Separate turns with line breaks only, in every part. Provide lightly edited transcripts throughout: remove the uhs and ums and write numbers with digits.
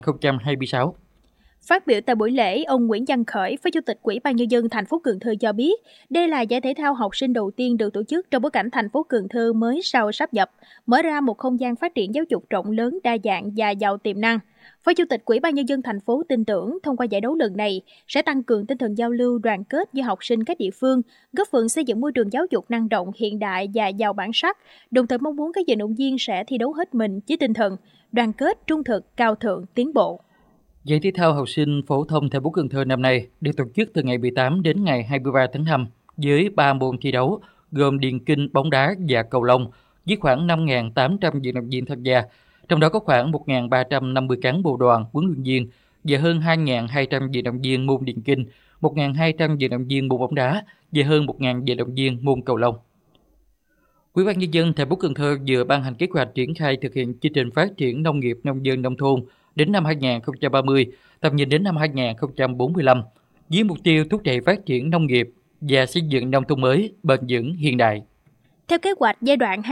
2026.
Phát biểu tại buổi lễ, ông Nguyễn Văn Khởi, Phó Chủ tịch Ủy ban Nhân dân thành phố Cần Thơ cho biết, đây là giải thể thao học sinh đầu tiên được tổ chức trong bối cảnh thành phố Cần Thơ mới sau sáp nhập, mở ra một không gian phát triển giáo dục rộng lớn, đa dạng và giàu tiềm năng. Phó Chủ tịch Ủy ban Nhân dân thành phố tin tưởng thông qua giải đấu lần này sẽ tăng cường tinh thần giao lưu, đoàn kết giữa học sinh các địa phương, góp phần xây dựng môi trường giáo dục năng động, hiện đại và giàu bản sắc, đồng thời mong muốn các vận động viên sẽ thi đấu hết mình với tinh thần đoàn kết, trung thực, cao thượng, tiến bộ.
Giải thể thao học sinh phổ thông thành phố Cần Thơ năm nay được tổ chức từ ngày 18 đến ngày 23 tháng 5 với 3 môn thi đấu gồm điền kinh, bóng đá và cầu lông với khoảng 5.800 vận động viên tham gia, trong đó có khoảng 1.350 cán bộ đoàn, huấn luyện viên và hơn 2.200 vận động viên môn điền kinh, 1.200 vận động viên môn bóng đá và hơn 1.000 vận động viên môn cầu lông. Ủy ban Nhân dân thành phố Cần Thơ vừa ban hành kế hoạch triển khai thực hiện chương trình phát triển nông nghiệp nông dân nông thôn đến năm 2030, tầm nhìn đến năm 2045, với mục tiêu thúc đẩy phát triển nông nghiệp và xây dựng nông thôn mới, bền vững, hiện đại.
Theo kế hoạch giai đoạn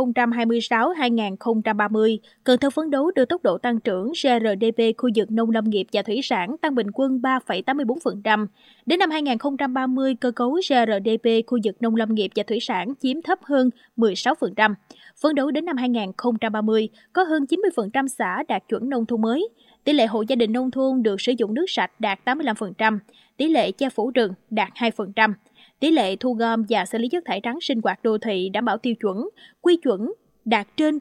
2026-2030, Cần Thơ phấn đấu đưa tốc độ tăng trưởng GRDP khu vực nông lâm nghiệp và thủy sản tăng bình quân 3,84%. Đến năm 2030, cơ cấu GRDP khu vực nông lâm nghiệp và thủy sản chiếm thấp hơn 16%. Phấn đấu đến năm 2030, có hơn 90% xã đạt chuẩn nông thôn mới. Tỷ lệ hộ gia đình nông thôn được sử dụng nước sạch đạt 85%, tỷ lệ che phủ rừng đạt 2%. Tỷ lệ thu gom và xử lý chất thải rắn sinh hoạt đô thị đảm bảo tiêu chuẩn, quy chuẩn đạt trên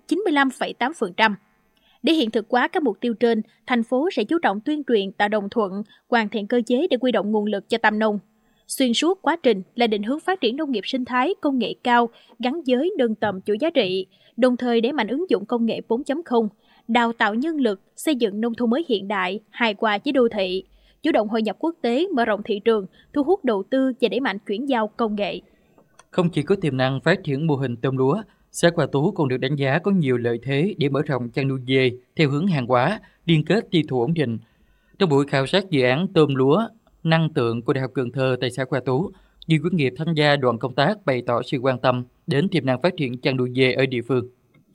95,8%. Để hiện thực hóa các mục tiêu trên, thành phố sẽ chú trọng tuyên truyền tạo đồng thuận, hoàn thiện cơ chế để huy động nguồn lực cho tam nông. Xuyên suốt quá trình là định hướng phát triển nông nghiệp sinh thái, công nghệ cao, gắn với nâng tầm chuỗi giá trị, đồng thời đẩy mạnh ứng dụng công nghệ 4.0, đào tạo nhân lực, xây dựng nông thôn mới hiện đại, hài hòa với đô thị, chủ động hội nhập quốc tế, mở rộng thị trường, thu hút đầu tư và đẩy mạnh chuyển giao công nghệ.
Không chỉ có tiềm năng phát triển mô hình tôm lúa, xã Hòa Tú còn được đánh giá có nhiều lợi thế để mở rộng chăn nuôi dê theo hướng hàng hóa, liên kết tiêu thụ ổn định. Trong buổi khảo sát dự án tôm lúa năng tượng của Đại học Cần Thơ tại xã Hòa Tú, nhiều doanh nghiệp tham gia đoàn công tác bày tỏ sự quan tâm đến tiềm năng phát triển chăn nuôi dê ở địa phương.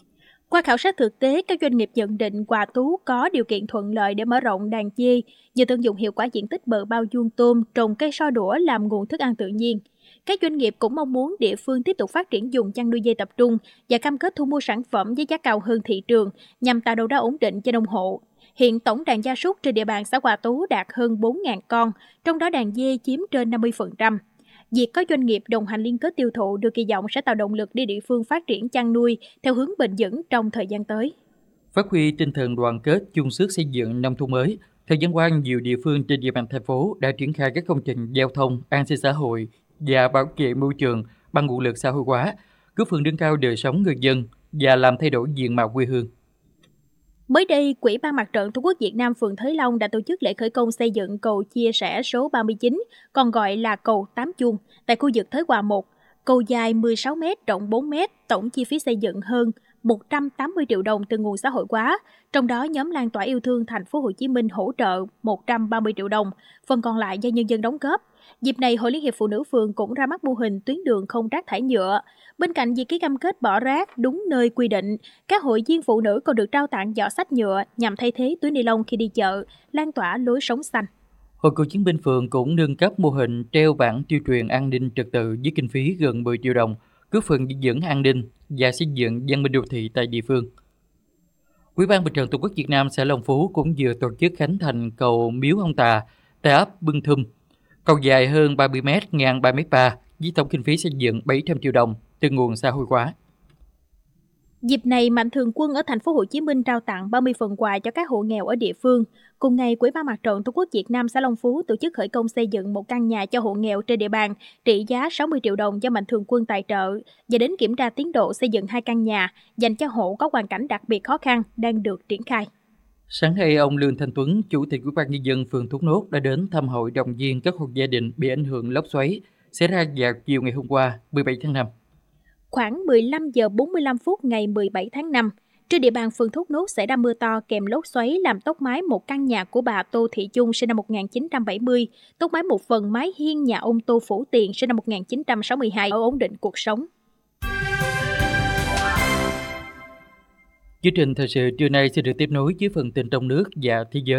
Qua khảo sát thực tế, các doanh nghiệp nhận định Hòa Tú có điều kiện thuận lợi để mở rộng đàn dê, nhờ tận dụng hiệu quả diện tích bờ bao vuông tôm, trồng cây so đũa làm nguồn thức ăn tự nhiên. Các doanh nghiệp cũng mong muốn địa phương tiếp tục phát triển vùng chăn nuôi dê tập trung và cam kết thu mua sản phẩm với giá cao hơn thị trường nhằm tạo đầu ra ổn định cho nông hộ. Hiện tổng đàn gia súc trên địa bàn xã Hòa Tú đạt hơn 4.000 con, trong đó đàn dê chiếm trên 50%. Việc có doanh nghiệp đồng hành liên kết tiêu thụ được kỳ vọng sẽ tạo động lực để địa phương phát triển chăn nuôi theo hướng bền vững trong thời gian tới.
Phát huy tinh thần đoàn kết chung sức xây dựng nông thôn mới, thời gian qua nhiều địa phương trên địa bàn thành phố đã triển khai các công trình giao thông, an sinh xã hội và bảo vệ môi trường bằng nguồn lực xã hội hóa, góp phần nâng cao đời sống người dân và làm thay đổi diện mạo quê hương.
Mới đây, Ủy ban Mặt trận Tổ quốc Việt Nam phường Thới Long đã tổ chức lễ khởi công xây dựng cầu chia sẻ số 39, còn gọi là cầu Tám Chuông, tại khu vực Thới Hòa 1. Cầu dài 16 m, rộng 4 m, tổng chi phí xây dựng hơn 180 triệu đồng từ nguồn xã hội hóa, trong đó nhóm Lan tỏa yêu thương thành phố Hồ Chí Minh hỗ trợ 130 triệu đồng, phần còn lại do nhân dân đóng góp. Dịp này, Hội Liên hiệp Phụ nữ phường cũng ra mắt mô hình tuyến đường không rác thải nhựa. Bên cạnh việc ký cam kết bỏ rác đúng nơi quy định, các hội viên phụ nữ còn được trao tặng giỏ xách nhựa nhằm thay thế túi ni lông khi đi chợ, lan tỏa lối sống xanh.
Hội Cựu chiến binh phường cũng nâng cấp mô hình treo bảng tuyên truyền an ninh trật tự với kinh phí gần 10 triệu đồng, góp phần giữ vững an ninh và xây dựng văn minh đô thị tại địa phương. Ủy ban Mặt trận Tổ quốc Việt Nam xã Long Phú cũng vừa tổ chức khánh thành cầu Miếu Ông Tà tại ấp Bưng Thum. Cầu dài hơn 30 m, ngang 3,3 m với tổng kinh phí xây dựng 700 triệu đồng từ nguồn xã hội hóa.
Dịp này, Mạnh Thường Quân ở thành phố Hồ Chí Minh trao tặng 30 phần quà cho các hộ nghèo ở địa phương. Cùng ngày, Ủy ban Mặt trận Tổ quốc Việt Nam xã Long Phú tổ chức khởi công xây dựng một căn nhà cho hộ nghèo trên địa bàn trị giá 60 triệu đồng do Mạnh Thường Quân tài trợ và đến kiểm tra tiến độ xây dựng 2 căn nhà dành cho hộ có hoàn cảnh đặc biệt khó khăn đang được triển khai.
Sáng nay, ông Lương Thanh Tuấn, Chủ tịch Ủy ban Nhân dân phường Thốt Nốt đã đến thăm hội động viên các hộ gia đình bị ảnh hưởng lốc xoáy xảy ra vào chiều ngày hôm qua, 17 tháng 5.
Khoảng 15 giờ 45 phút ngày 17 tháng 5, trên địa bàn phường Thốt Nốt xảy ra mưa to kèm lốc xoáy làm tốc mái một căn nhà của bà Tô Thị Chung sinh năm 1970, tốc mái một phần mái hiên nhà ông Tô Phủ Tiền sinh năm 1962 ở ổn định cuộc sống.
Chương trình thời sự trưa nay sẽ được tiếp nối với phần tin trong nước và thế giới.